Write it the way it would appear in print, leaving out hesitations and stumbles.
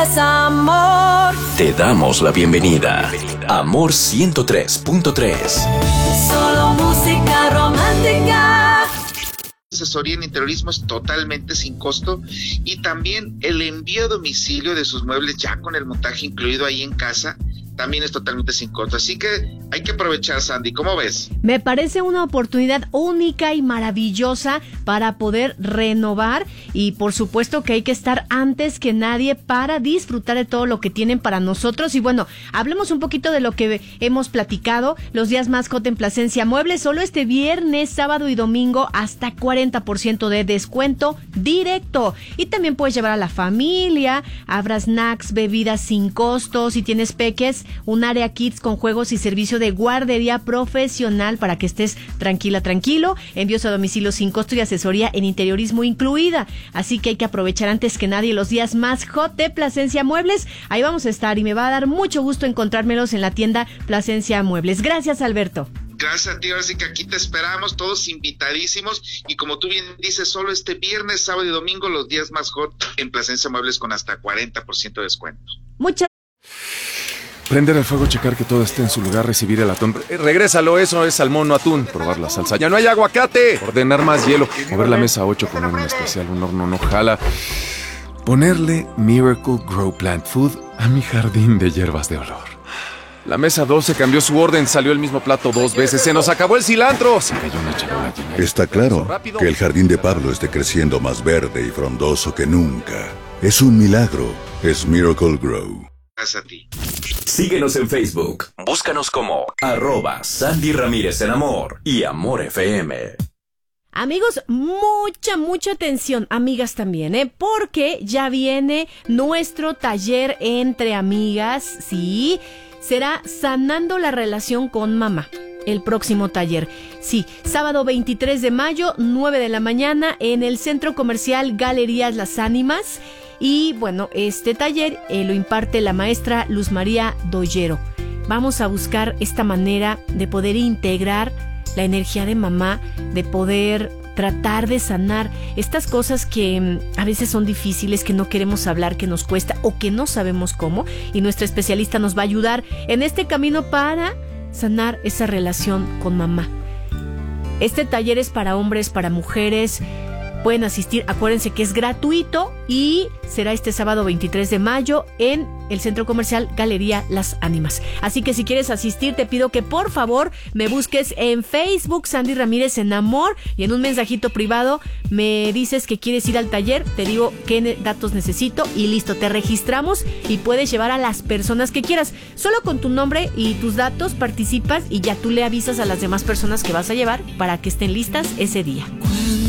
Amor. Te damos la bienvenida. Amor 103.3. Solo música romántica. Asesoría en interiorismo es totalmente sin costo y también el envío a domicilio de sus muebles ya con el montaje incluido ahí en casa también es totalmente sin costo, así que hay que aprovechar, Sandy. ¿Cómo ves? Me parece una oportunidad única y maravillosa para poder renovar y por supuesto que hay que estar antes que nadie para disfrutar de todo lo que tienen para nosotros. Y bueno, hablemos un poquito de lo que hemos platicado, los días más hot en Plasencia Muebles, solo este viernes, sábado y domingo hasta 40% de descuento directo. Y también puedes llevar a la familia, habrá snacks, bebidas sin costo, si tienes peques, un área kids con juegos y servicio de guardería profesional para que estés tranquilo, envíos a domicilio sin costo y asesoría en interiorismo incluida, así que hay que aprovechar antes que nadie los días más hot de Plasencia Muebles. Ahí vamos a estar y me va a dar mucho gusto encontrármelos en la tienda Plasencia Muebles. Gracias, Alberto. Gracias a ti, ahora sí que aquí te esperamos, todos invitadísimos, y como tú bien dices, solo este viernes, sábado y domingo, los días más hot en Plasencia Muebles con hasta 40% de descuento. Muchas Prender el fuego, checar que todo esté en su lugar, recibir el atún. Regrésalo, eso es salmón, no atún. Probar la salsa. ¡Ya no hay aguacate! Ordenar más hielo. Mover la mesa 8, poner un especial, un horno no jala. Ponerle Miracle Grow Plant Food a mi jardín de hierbas de olor. La mesa 12 cambió su orden, salió el mismo plato 2 veces. ¡Se nos acabó el cilantro! Se cayó una charola llena de... Está claro que el jardín de Pablo esté creciendo más verde y frondoso que nunca. Es un milagro. Es Miracle Grow. Gracias a ti. Síguenos en Facebook. Búscanos como @Sandy Ramírez en Amor y Amor FM. Amigos, mucha atención, amigas también, porque ya viene nuestro taller entre amigas, sí, será Sanando la Relación con Mamá. El próximo taller, sí, sábado 23 de mayo, 9 de la mañana, en el Centro Comercial Galerías Las Ánimas. Y bueno, este taller lo imparte la maestra Luz María Dollero. Vamos a buscar esta manera de poder integrar la energía de mamá, de poder tratar de sanar estas cosas que a veces son difíciles, que no queremos hablar, que nos cuesta o que no sabemos cómo. Y nuestra especialista nos va a ayudar en este camino para sanar esa relación con mamá. Este taller es para hombres, para mujeres. Pueden asistir, acuérdense que es gratuito y será este sábado 23 de mayo en el Centro Comercial Galería Las Ánimas. Así que si quieres asistir, te pido que por favor me busques en Facebook, Sandy Ramírez en Amor, y en un mensajito privado me dices que quieres ir al taller, te digo qué datos necesito y listo, te registramos y puedes llevar a las personas que quieras. Solo con tu nombre y tus datos participas y ya tú le avisas a las demás personas que vas a llevar para que estén listas ese día.